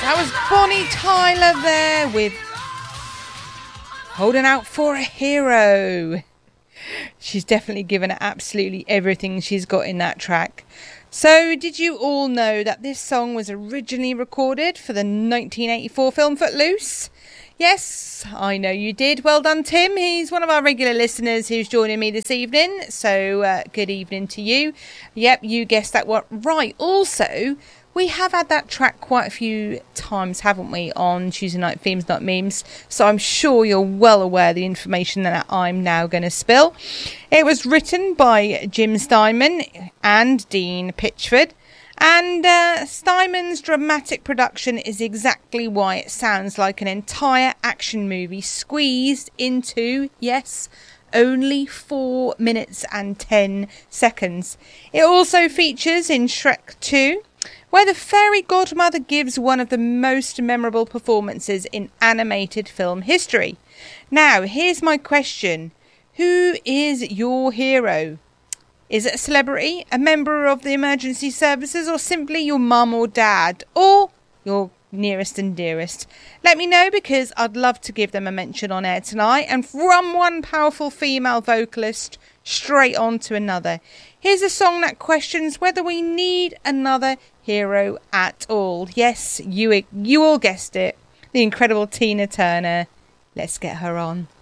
That was Bonnie Tyler there with Holding Out for a Hero. She's definitely given absolutely everything she's got in that track. So, did you all know that this song was originally recorded for the 1984 film Footloose? Yes, I know you did. Well done, Tim. He's one of our regular listeners who's joining me this evening. So, good evening to you. Yep, you guessed that one right. Also, we have had that track quite a few times, haven't we, on Tuesday Night Themes, Not Memes. So I'm sure you're well aware of the information that I'm now going to spill. It was written by Jim Steinman and Dean Pitchford. And Steinman's dramatic production is exactly why it sounds like an entire action movie squeezed into, yes, only 4 minutes and 10 seconds. It also features in Shrek 2, where the fairy godmother gives one of the most memorable performances in animated film history. Now, here's my question. Who is your hero? Is it a celebrity, a member of the emergency services, or simply your mum or dad, or your nearest and dearest? Let me know, because I'd love to give them a mention on air tonight, and from one powerful female vocalist straight on to another. Here's a song that questions whether we need another hero at all. Yes, you all guessed it. The incredible Tina Turner. Let's get her on.